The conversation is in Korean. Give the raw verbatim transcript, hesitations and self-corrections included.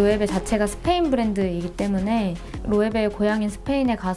로에베 자체가 스페인 브랜드이기 때문에 로에베의 고향인 스페인에 가서